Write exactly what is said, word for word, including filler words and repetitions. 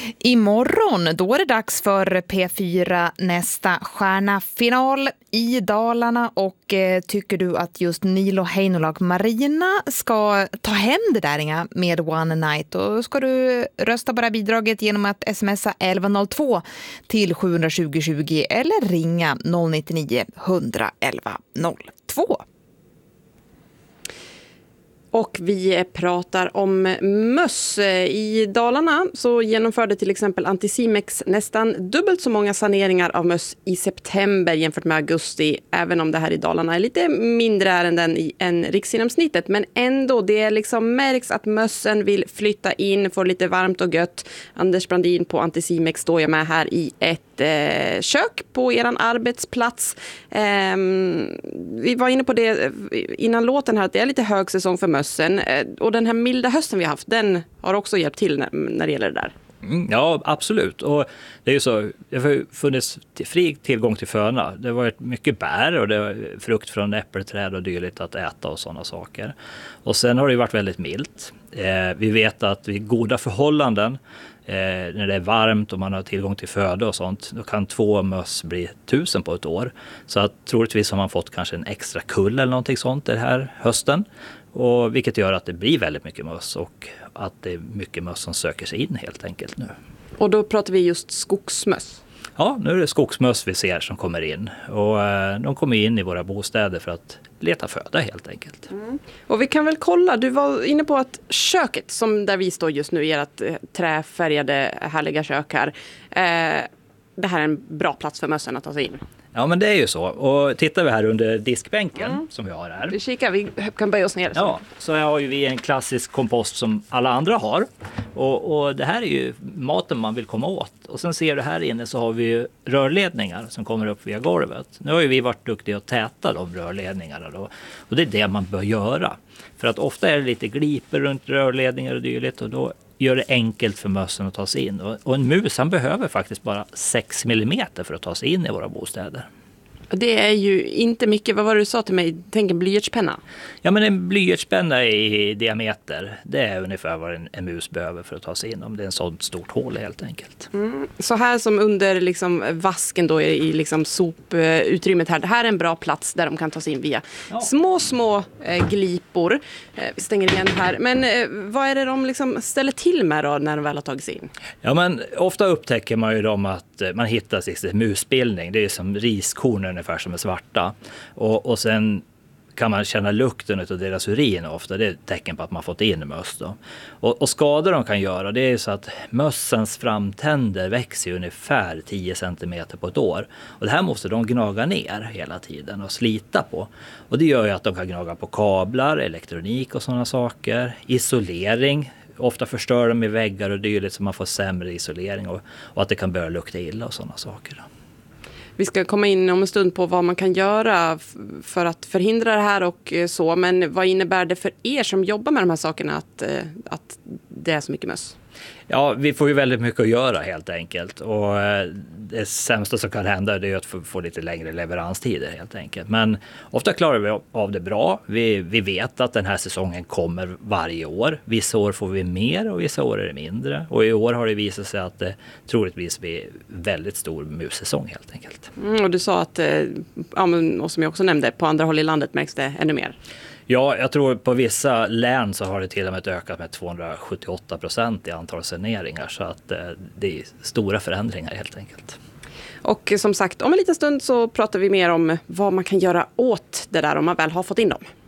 Imorgon då är det dags för P fyra nästa stjärnafinal i Dalarna och eh, tycker du att just Nilo Heinolag Marina ska ta hem det där inga med One Night, då ska du rösta på det här bidraget genom att smsa elva noll två till sju två zero two zero eller ringa noll nio nio ett ett ett noll två. Och vi pratar om möss. I Dalarna så genomförde till exempel Anticimex nästan dubbelt så många saneringar av möss i september jämfört med augusti. Även om det här i Dalarna är lite mindre ärenden än riksgenomsnittet. Men ändå, det liksom märks att mössen vill flytta in, få lite varmt och gött. Anders Brandin på Anticimex står jag med här i ett eh, kök på eran arbetsplats. Eh, vi var inne på det innan låten här att det är lite hög säsong för möss. Och den här milda hösten vi har haft, den har också hjälpt till när, när det gäller det där. Mm, ja, absolut. Och det är ju så, det har funnits fri tillgång till föna. Det har varit mycket bär och det var frukt från äppelträd och dylikt att äta och sådana saker. Och sen har det ju varit väldigt milt. Eh, vi vet att vid goda förhållanden, eh, när det är varmt och man har tillgång till föda och sånt, då kan två möss bli tusen på ett år. Så att troligtvis har man fått kanske en extra kull eller någonting sånt den här hösten. Och vilket gör att det blir väldigt mycket möss och att det är mycket möss som söker sig in helt enkelt nu. Och då pratar vi just skogsmöss. Ja, nu är det skogsmöss vi ser som kommer in. Och eh, de kommer in i våra bostäder för att leta föda helt enkelt. Mm. Och vi kan väl kolla, du var inne på att köket som där vi står just nu, ert eh, träfärgade härliga kök här. Eh, det här är en bra plats för mössen att ta sig in. Ja, men det är ju så. Och tittar vi här under diskbänken mm. som vi har här. Vi kikar, vi kan böja oss ner. Så. Ja, så har ju vi en klassisk kompost som alla andra har. Och, och det här är ju maten man vill komma åt. Och sen ser du här inne så har vi ju rörledningar som kommer upp via golvet. Nu har ju vi varit duktiga att täta de rörledningarna då. Och det är det man bör göra. För att ofta är det lite gliper runt rörledningar och dylikt och då gör det enkelt för mössen att ta sig in. Och en mus han behöver faktiskt bara sex millimeter för att ta sig in i våra bostäder. Det är ju inte mycket. Vad var det du sa till mig? Tänk en blyertspenna. Ja, men en blyertspenna i diameter, det är ungefär vad en, en mus behöver för att ta sig in. Om det är en sånt stort hål helt enkelt. Mm. Så här som under liksom vasken då i liksom soputrymmet här. Det här är en bra plats där de kan ta sig in via ja. små, små eh, glipor. Eh, vi stänger igen här. Men eh, vad är det de liksom ställer till med då när de väl har tagit sig in? Ja, men ofta upptäcker man ju dem att eh, man hittar sig i musbildning. Det är som riskorn ungefär som är svarta. Och, och sen kan man känna lukten av deras urin ofta. Det är ett tecken på att man fått in möss då. Och, och skador de kan göra, det är så att mössens framtänder växer ungefär tio centimeter på ett år. Och det här måste de gnaga ner hela tiden och slita på. Och det gör ju att de kan gnaga på kablar, elektronik och sådana saker. Isolering. Ofta förstör de i väggar och dylikt så man får sämre isolering och, och att det kan börja lukta illa och sådana saker då. Vi ska komma in om en stund på vad man kan göra för att förhindra det här och så. Men vad innebär det för er som jobbar med de här sakerna att, att det är så mycket möss? Ja, vi får ju väldigt mycket att göra helt enkelt. Och det sämsta som kan hända är att få, få lite längre leveranstider helt enkelt. Men ofta klarar vi av det bra. Vi, vi vet att den här säsongen kommer varje år. Vissa år får vi mer och vissa år är det mindre. Och i år har det visat sig att det troligtvis blir väldigt stor mussäsong helt enkelt. Mm, och du sa att, ja, men, och som jag också nämnde, på andra håll i landet märks det ännu mer. Ja, jag tror på vissa län så har det till och med ökat med tvåhundrasjuttioåtta procent i antal saneringar. Så att eh, det är stora förändringar helt enkelt. Och som sagt, om en liten stund så pratar vi mer om vad man kan göra åt det där om man väl har fått in dem.